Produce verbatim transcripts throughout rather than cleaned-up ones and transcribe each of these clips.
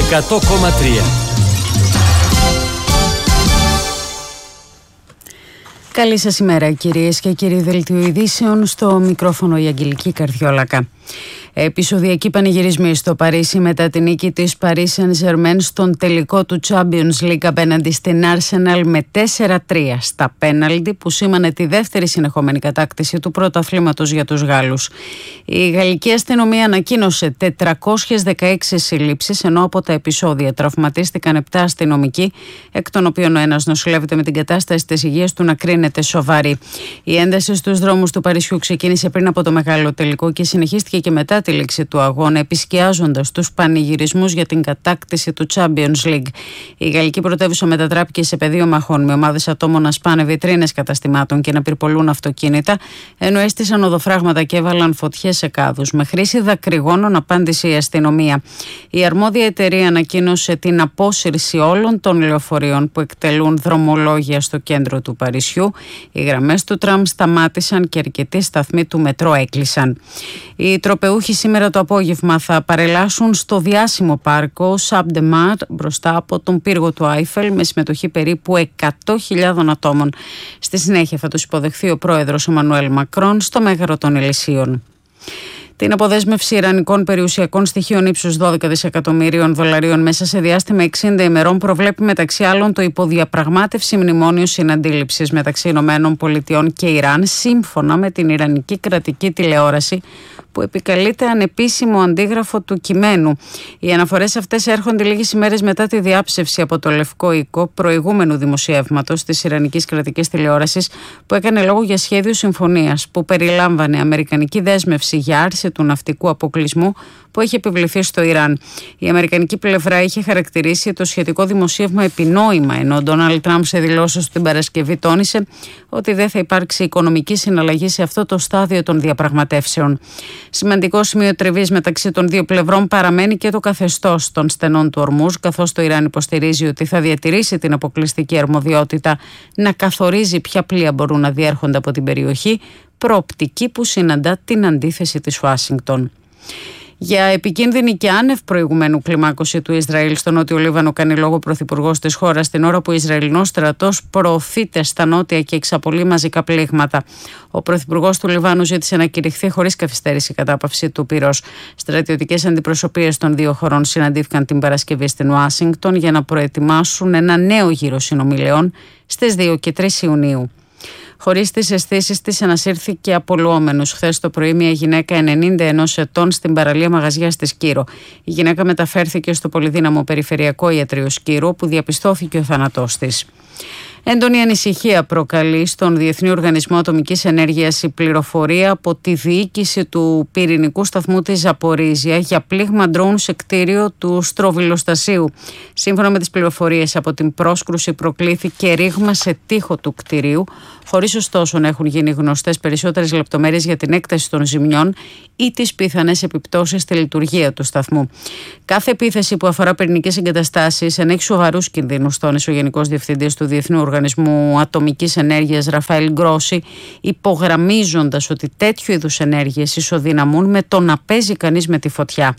εκατό κόμμα τρία. Καλή σας ημέρα κυρίες και κύριοι. Δελτίο ειδήσεων, στο μικρόφωνο η Αγγελική Καρδιόλακα. Επεισοδιακοί πανηγυρισμοί στο Παρίσι μετά την νίκη της Paris Saint-Germain στον τελικό του Champions League απέναντι στην Arsenal με τέσσερα τρία στα πέναλτι, που σήμανε τη δεύτερη συνεχόμενη κατάκτηση του πρωταθλήματος για τους Γάλλους. Η γαλλική αστυνομία ανακοίνωσε τετρακόσιες δεκαέξι συλλήψεις, ενώ από τα επεισόδια τραυματίστηκαν επτά αστυνομικοί, εκ των οποίων ο ένας νοσηλεύεται με την κατάσταση της υγείας του να κρίνεται σοβαρή. Η ένταση στους δρόμους του Παρισιού ξεκίνησε πριν από το μεγάλο τελικό και συνεχίστηκε και μετά τη λήξη του αγώνα, επισκιάζοντας τους πανηγυρισμούς για την κατάκτηση του Champions League. Η γαλλική πρωτεύουσα μετατράπηκε σε πεδίο μαχών, με ομάδες ατόμων να σπάνε βιτρίνες καταστημάτων και να πυρπολούν αυτοκίνητα, ενώ έστησαν οδοφράγματα και έβαλαν φωτιές σε κάδους. Με χρήση δακρυγόνων απάντησε η αστυνομία. Η αρμόδια εταιρεία ανακοίνωσε την απόσυρση όλων των λεωφορείων που εκτελούν δρομολόγια στο κέντρο του Παρισιού. Οι γραμμές του τραμ σταμάτησαν και αρκετοί σταθμοί του μετρό έκλεισαν. Οι τροπεούχοι σήμερα το απόγευμα θα παρελάσουν στο διάσημο πάρκο Champ de Mars μπροστά από τον πύργο του Άιφελ, με συμμετοχή περίπου εκατό χιλιάδων ατόμων. Στη συνέχεια θα τους υποδεχθεί ο πρόεδρος Εμμανουέλ Μακρόν στο Μέγαρο των Ελυσίων. Την αποδέσμευση ιρανικών περιουσιακών στοιχείων ύψους δώδεκα δισεκατομμυρίων δολαρίων μέσα σε διάστημα εξήντα ημερών προβλέπει μεταξύ άλλων το υποδιαπραγμάτευση μνημόνιο συναντήληψης μεταξύ Ηνωμένων Πολιτειών και Ιράν, σύμφωνα με την Ιρανική κρατική τηλεόραση, που επικαλείται ανεπίσημο αντίγραφο του κειμένου. Οι αναφορές αυτές έρχονται λίγες ημέρες μετά τη διάψευση από το Λευκό Οίκο προηγούμενου δημοσιεύματος της Ιρανικής κρατικής τηλεόρασης, που έκανε λόγο για σχέδιο συμφωνίας που περιλάμβανε αμερικανική δέσμευση για άρση του ναυτικού αποκλεισμού που έχει επιβληθεί στο Ιράν. Η αμερικανική πλευρά είχε χαρακτηρίσει το σχετικό δημοσίευμα επινόημα, ενώ ο Ντόναλντ Τραμπ σε δηλώσεις του την Παρασκευή τόνισε ότι δεν θα υπάρξει οικονομική συναλλαγή σε αυτό το στάδιο των διαπραγματεύσεων. Σημαντικό σημείο τριβής μεταξύ των δύο πλευρών παραμένει και το καθεστώς των στενών του Ορμούζ, καθώς το Ιράν υποστηρίζει ότι θα διατηρήσει την αποκλειστική αρμοδιότητα να καθορίζει ποια πλοία μπορούν να διέρχονται από την περιοχή, προοπτική που συναντά την αντίθεση της Ουάσιγκτον. Για επικίνδυνη και άνευ προηγουμένου κλιμάκωση του Ισραήλ στο Νότιο Λίβανο κάνει λόγο ο πρωθυπουργός της χώρας, την ώρα που ο Ισραηλινός στρατός προωθείται στα νότια και εξαπολύει μαζικά πλήγματα. Ο πρωθυπουργός του Λιβάνου ζήτησε να κηρυχθεί χωρίς καθυστέρηση η κατάπαυση του πυρός. Στρατιωτικές αντιπροσωπείες των δύο χωρών συναντήθηκαν την Παρασκευή στην Ουάσιγκτον για να προετοιμάσουν ένα νέο γύρο συνομιλιών στις δύο και τρεις Ιουνίου. Χωρίς τις αισθήσεις της, ανασύρθηκε απολυόμενος χθες το πρωί μια γυναίκα ενενήντα ενός ετών στην παραλία μαγαζιάς της Σκύρο. Η γυναίκα μεταφέρθηκε στο πολυδύναμο περιφερειακό ιατρείο Σκύρο, όπου διαπιστώθηκε ο θάνατός της. Έντονη ανησυχία προκαλεί στον Διεθνή Οργανισμό Ατομικής Ενέργειας η πληροφορία από τη διοίκηση του πυρηνικού σταθμού της Ζαπορίζια για πλήγμα ντρόουν σε κτίριο του στροβιλοστασίου. Σύμφωνα με τις πληροφορίες από την πρόσκρουση, προκλήθηκε ρήγμα σε τοίχο του κτιρίου, χωρίς ωστόσο να έχουν γίνει γνωστές περισσότερες λεπτομέρειες για την έκταση των ζημιών ή τις πιθανές επιπτώσεις στη λειτουργία του σταθμού. Κάθε επίθεση που αφορά πυρηνικές εγκαταστάσεις ενέχει σοβαρούς κινδύνους, τόνισε ο Γενικός Διευθυντής του Διεθνού Οργανισμού Ατομικής Ενέργειας Ραφαέλ Γκρόση, υπογραμμίζοντας ότι τέτοιου είδους ενέργειες ισοδυναμούν με το να παίζει κανείς με τη φωτιά.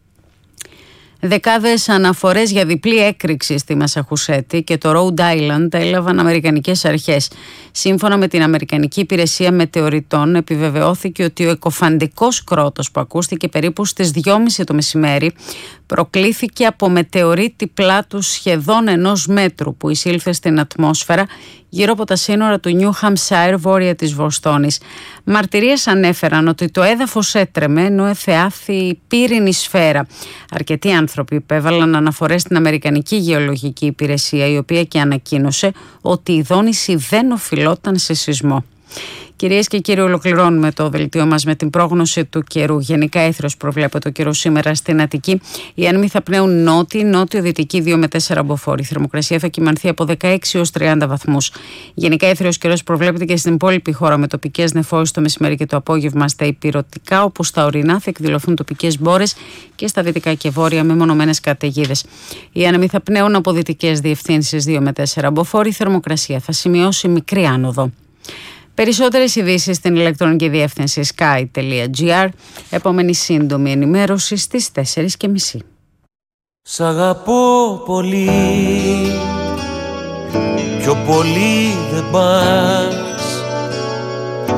Δεκάδες αναφορές για διπλή έκρηξη στη Μασαχουσέτη και το Rhode Island έλαβαν αμερικανικές αρχές. Σύμφωνα με την Αμερικανική Υπηρεσία Μετεωριτών, επιβεβαιώθηκε ότι ο εκοφαντικός κρότος που ακούστηκε περίπου στις δυόμιση το μεσημέρι προκλήθηκε από μετεωρίτη πλάτους σχεδόν ενός μέτρου που εισήλθε στην ατμόσφαιρα γύρω από τα σύνορα του Νιου Χαμσάιρ, βόρεια της Βοστόνης. Μαρτυρίες ανέφεραν ότι το έδαφος έτρεμε ενώ εθεάθη πύρινη σφαίρα. Αρκετοί άνθρωποι υπέβαλαν αναφορές στην Αμερικανική Γεωλογική Υπηρεσία, η οποία και ανακοίνωσε ότι η δόνηση δεν οφειλόταν σε σεισμό. Κυρίες και κύριοι, ολοκληρώνουμε το δελτίο μας με την πρόγνωση του καιρού. Γενικά έθρος προβλέπεται ο καιρός σήμερα στην Αττική. Οι άνεμοι θα πνέουν νότιοι, νότιο-δυτική δύο με τέσσερα μποφόρ. Η θερμοκρασία θα κυμανθεί από δεκαέξι έως τριάντα βαθμούς. Γενικά έθρος καιρός προβλέπεται και στην υπόλοιπη χώρα, με τοπικές νεφώσεις το μεσημέρι και το απόγευμα στα ηπειρωτικά, όπου στα ορεινά θα εκδηλωθούν τοπικές μπόρες και στα δυτικά και βόρεια με μονομένες καταιγίδες. Οι άνεμοι θα πνέουν από δυτικές διευθύνσεις δύο με τέσσερα μποφόρ. Η θερμοκρασία θα σημειώσει μικρή άνοδο. Περισσότερες ειδήσεις στην ηλεκτρονική διεύθυνση sky τελεία gr. Επόμενη σύντομη ενημέρωση στις τέσσερις και μισή. Σ' αγαπώ πολύ, πιο πολύ δεν πας.